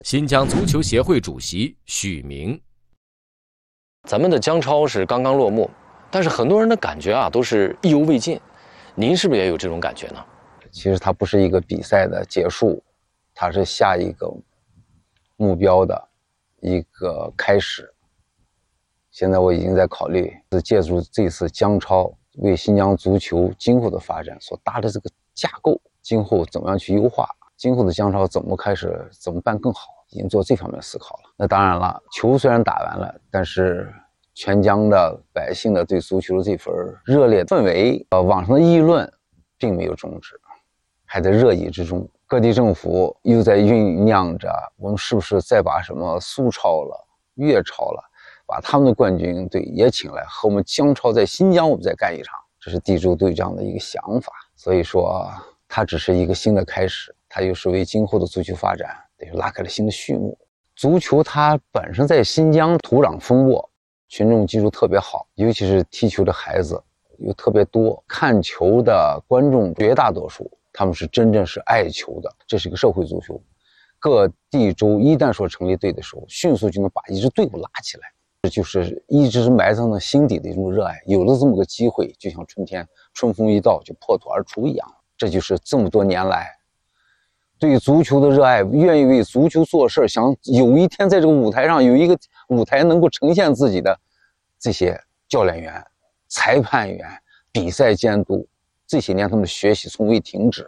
新疆足球协会主席许明。 咱们的姜超是刚刚落幕，但是很多人的感觉都是意犹未尽。您是不是也有这种感觉呢？ 其实它不是一个比赛的结束，它是下一个目标的一个开始。现在我已经在考虑，借助这次姜超为新疆足球今后的发展所搭的这个架构，今后怎么样去优化，今后的姜超怎么办更好，已经做这方面思考了。那当然了，球虽然打完了，但是全疆的百姓的对足球的这份热烈氛围，网上的议论并没有终止，还在热议之中。各地政府又在酝酿着，我们是不是再把什么苏超了、粤超了，把他们的冠军队也请来，和我们姜超在新疆我们再干一场。这是地州队这样的一个想法。所以说它只是一个新的开始，它又是为今后的足球发展拉开了新的序幕。足球它本身在新疆土壤丰沃，群众基础特别好，尤其是踢球的孩子又特别多，看球的观众绝大多数他们是真正是爱球的，这是一个社会足球。各地州一旦说成立队的时候，迅速就能把一支队伍拉起来，这就是一直埋藏在心底的一种热爱。有了这么个机会，就像春天春风一到就破土而出一样。这就是这么多年来对足球的热爱，愿意为足球做事，想有一天在这个舞台上有一个舞台能够呈现自己的这些教练员、裁判员、比赛监督，这些年他们的学习从未停止。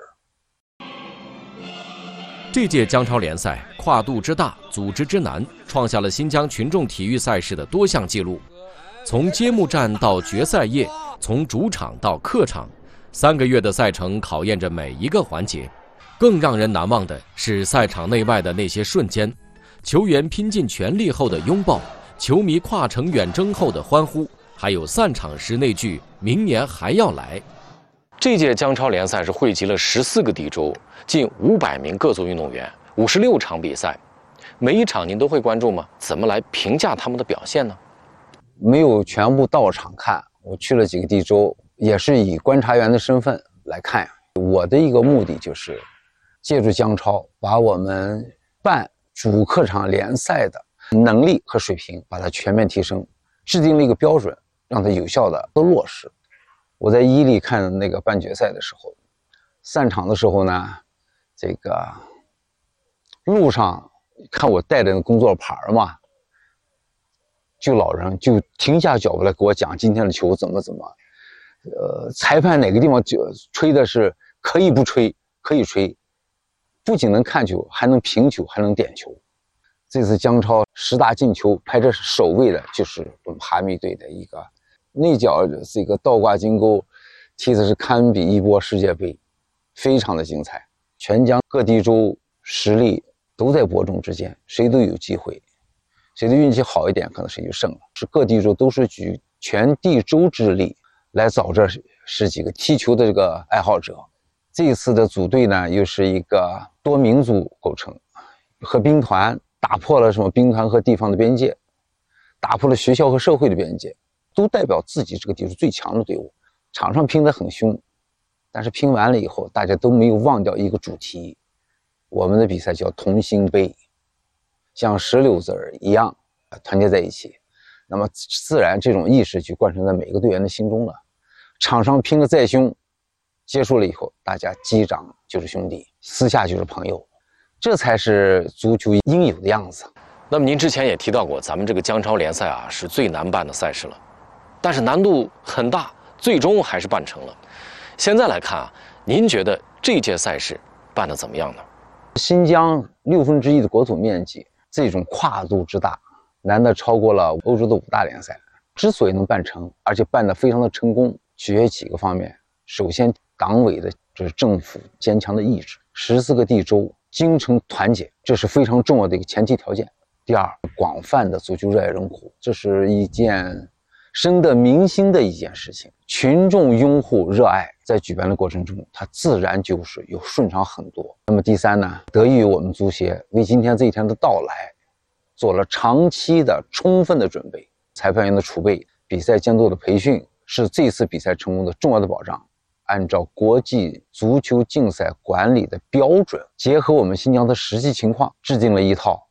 这届姜超联赛跨度之大，组织之难，创下了新疆群众体育赛事的多项纪录。从揭幕战到决赛夜，从主场到客场，3个月的赛程考验着每一个环节。更让人难忘的是赛场内外的那些瞬间，球员拼尽全力后的拥抱，球迷跨城远征后的欢呼，还有散场时那句明年还要来。 这届姜超联赛是汇集了14个地州，近500名各族运动员，56场比赛，每一场您都会关注吗？怎么来评价他们的表现呢？ 没有全部到场看，我去了几个地州，也是以观察员的身份来看。我的一个目的就是借助姜超，把我们办主客场联赛的能力和水平把它全面提升，制定了一个标准，让它有效的落实。我在伊犁看那个半决赛的时候，散场的时候呢，这个路上看我带的工作牌嘛，就老人就停下脚步来给我讲今天的球怎么，裁判哪个地方就吹的是可以不吹，可以吹，不仅能看球，还能评球，还能点球。这次姜超10大进球排着首位的就是我们哈密队的一个内脚，这个倒挂金钩踢的是堪比一波世界杯，非常的精彩。全疆各地州实力都在伯仲之间，谁都有机会，谁的运气好一点可能谁就胜了。是各地州都是举全地州之力来找这10几个踢球的这个爱好者。这一次的组队呢，又是一个多民族构成，和兵团打破了什么兵团和地方的边界，打破了学校和社会的边界，都代表自己这个地区最强的队伍。场上拼得很凶，但是拼完了以后，大家都没有忘掉一个主题，我们的比赛叫同心杯，像石榴籽一样团结在一起。那么自然这种意识就贯穿在每个队员的心中了。场上拼得再凶，结束了以后，大家击掌就是兄弟，私下就是朋友，这才是足球应有的样子。 那么您之前也提到过，咱们这个姜超联赛是最难办的赛事了，但是难度很大，最终还是办成了。现在来看您觉得这届赛事办得怎么样呢？ 新疆1/6的国土面积，这种跨度之大，难得超过了欧洲的5大联赛。之所以能办成，而且办得非常的成功，取决于几个方面。首先，党委的这是政府坚强的意志，14个地州精诚团结，这是非常重要的一个前提条件。第二，广泛的足球热爱人口，这是一件深得民心的一件事情。群众拥护热爱，在举办的过程中，它自然就是有顺畅很多。那么第三呢，得益于我们足协为今天这一天的到来做了长期的充分的准备，裁判员的储备，比赛监督的培训，是这次比赛成功的重要的保障。按照国际足球竞赛管理的标准，结合我们新疆的实际情况，制定了一套